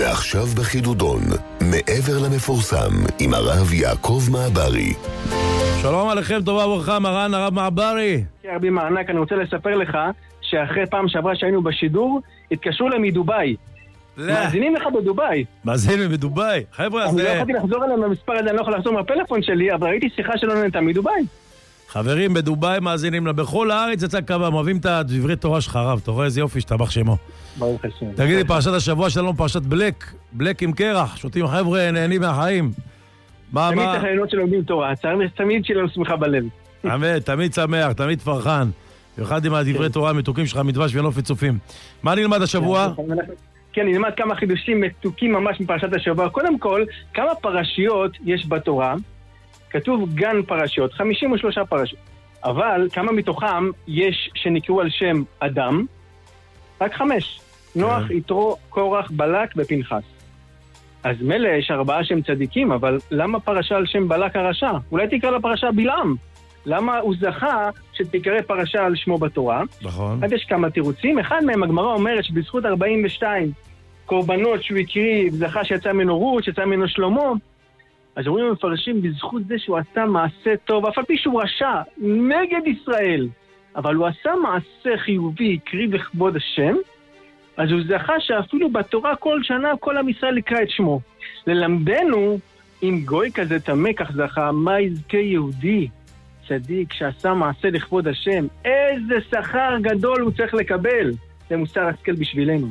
ועכשיו בחידודון, מעבר למפורסם, עם הרב יעקב מעברי. שלום עליכם, טובה וברכה, מרן הרב מעברי. רבי מענק, אני רוצה לספר לך שאחרי פעם שעברה שהיינו בשידור, התקשרו להם מדובאי. מאזינים לך בדובאי. מאזינים בדובאי? חבר'ה, אני לא יכולתי לחזור אליהם במספר הזה, אני לא יכול לחזור מהפלאפון שלי, אבל ראיתי שיחה שלא נהנתה מדובאי. חברים בדובאי מאזינים לה, בכל הארץ יצא קבע, אוהבים את דברי תורה שלך רב, אתה רואה איזה יופי שתבח שמו. ברוך השם. תגידי, פרשת השבוע שלנו פרשת בלק עם קרח, שותים חבר'ה, נהנים מהחיים. תמיד צריך ליהנות שלומדים תורה, תמיד שלנו שמחה בלב. תמיד שמח, תמיד פרחן. במיוחד עם הדברי תורה המתוקים שלך, מדבש ונופת צופים. מה נלמד השבוע? כן, נלמד כמה חידושים מתוקים ממש מפרשת השבוע. קודם כל, כמה פרשיות יש בתורה? כתוב גן פרשיות, 53 פרשיות. אבל כמה מתוכם יש שנקראו על שם אדם? רק 5. נוח, יתרו, קורח, בלק ופנחס. אז מלא יש 4 שהם צדיקים, אבל למה פרשה על שם בלק הרשע? אולי תקרא לפרשה בלעם. למה הוא זכה שתקרא פרשה על שמו בתורה? נכון. אז יש כמה תירוצים. אחד מהם הגמרא אומרת שבזכות 42 קורבנות שהוא הקריב, זכה שיצא ממנו רות, שיצא ממנו שלמה. אז אומרים המפרשים, בזכות זה שהוא עשה מעשה טוב, אף על פי שהוא רשע נגד ישראל, אבל הוא עשה מעשה חיובי, הקריב לכבוד השם, אז הוא זכה שאפילו בתורה כל שנה כל עם ישראל יקרא את שמו. ללמדנו, אם גוי כזה תמה כך זכה, מה יזכה יהודי צדיק שעשה מעשה לכבוד השם? איזה שכר גדול הוא צריך לקבל. זה מוסר השכל בשבילנו.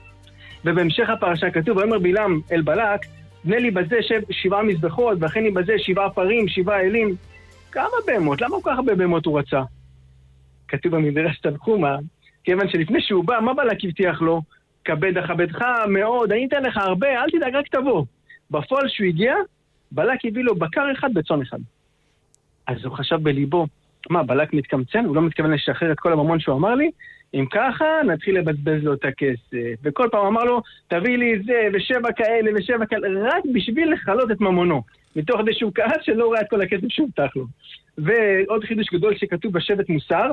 ובהמשך הפרשה כתוב, ואומר בלעם אל בלק, בנה לי בזה 7 מזבחות, ואכן לי בזה 7 פרים, 7 אלים. כמה בהמות? למה כל כך הרבה בהמות הוא רצה? כתוב במדרש תנחומא, כיוון שלפני שהוא בא, מה בלק הבטיח לו? כבד אכבדך מאוד, אני אתן לך הרבה, אל תדאג, רק תבוא. בפועל שהוא הגיע, בלק הביא לו בקר אחד בצאן אחד. אז הוא חשב בליבו, מה, בלק מתקמצן? הוא לא מתכוון לשחרר את כל הממון שהוא אמר לי? אם ככה, נתחיל לבזבז לו את הכסף. וכל פעם אמר לו, תביא לי זה, ו7 כאלה, ו7 כאלה, רק בשביל לחלות את ממונו. מתוך זה שהוא כעס שלא ראה את כל הכסף שהובטח לו. ועוד חידוש גדול שכתוב בשבט מוסר,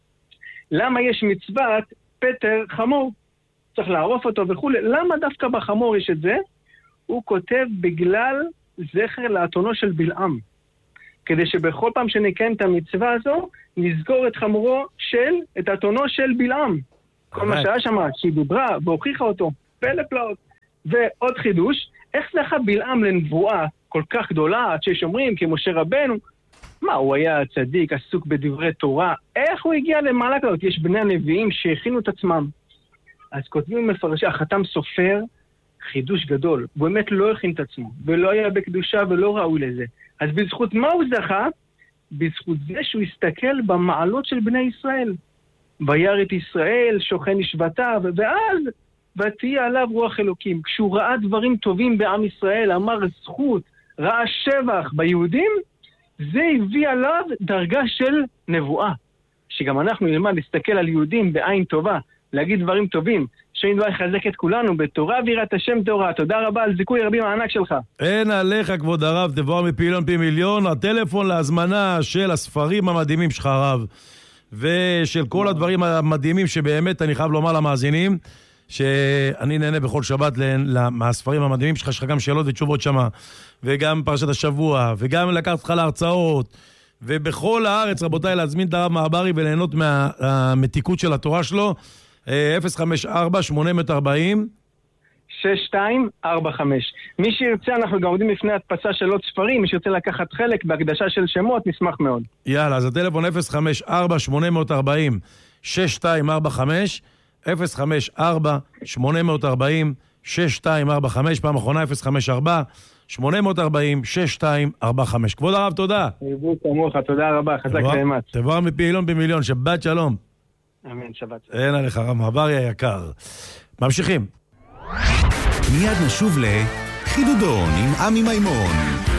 למה יש מצוות פטר חמור? צריך לערוף אותו וכו'. למה דווקא בחמור יש את זה? הוא כותב בגלל זכר לאתונו של בלעם. כדי שבכל פעם שנקיים את המצווה הזו, נזכור את חמורו את אתונו של בלעם. כל מה שהיה שם, שהיא דיברה והוכיחה אותו, פלא פלאות. ועוד חידוש, איך זכה בלעם לנבואה כל כך גדולה, עד שיש אומרים כמשה רבנו, מה, הוא היה צדיק, עסוק בדברי תורה, איך הוא הגיע למעלה כזאת? יש בני הנביאים שהכינו את עצמם. אז כותבים מפרשי, החתם סופר, חידוש גדול, הוא באמת לא הכין את עצמו, ולא היה בקדושה ולא ראוי לזה. אז בזכות מה הוא זכה? בזכות זה שהוא הסתכל במעלות של בני ישראל. וירא את ישראל, שוכן ישבתיו, ואז ותהיה עליו רוח אלוקים. כשהוא ראה דברים טובים בעם ישראל, אמר זכות, ראה שבח ביהודים, זה הביא עליו דרגה של נבואה. שגם אנחנו נלמד להסתכל על יהודים בעין טובה, להגיד דברים טובים, שנדבר לחזק את כולנו בתורה ויראת השם תורה. תודה רבה על זיכוי רבי מענק שלך. אין עליך כבוד הרב, תבואר מפעילון פי מיליון, הטלפון להזמנה של הספרים המדהימים שלך הרב, ושל כל הדברים המדהימים שבאמת אני חייב לומר למאזינים, שאני נהנה בכל שבת מהספרים המדהימים שלך, יש לך גם שאלות ותשובות שמה, וגם פרשת השבוע, וגם לקחת אותך להרצאות, ובכל הארץ רבותיי להזמין את הרב מעברי וליהנות מהמתיקות של התורה שלו. 054-840-6245. מי שירצה, אנחנו גם עומדים לפני הדפסה של עוד ספרים, מי שירצה לקחת חלק בהקדשה של שמות, נשמח מאוד. יאללה, אז הטלפון 054-840-6245, 054-840-6245, פעם אחרונה 054-840-6245. כבוד הרב, תודה. תודה רבה, חזק ואמץ. תבואר מפעילון במיליון, שבת שלום. אמן, שבת. אין עליך הרב מעברי היקר. ממשיכים. מיד נשוב לחידודון עם עמי מימון.